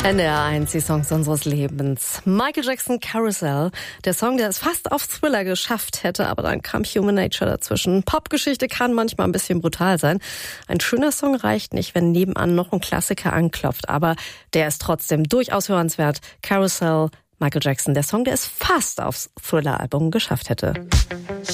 NDR1, die Songs unseres Lebens. Michael Jackson, Carousel. Der Song, der es fast auf Thriller geschafft hätte, aber dann kam Human Nature dazwischen. Popgeschichte kann manchmal ein bisschen brutal sein. Ein schöner Song reicht nicht, wenn nebenan noch ein Klassiker anklopft. Aber der ist trotzdem durchaus hörenswert. Carousel, Michael Jackson, der Song, der es fast aufs Thriller-Album geschafft hätte.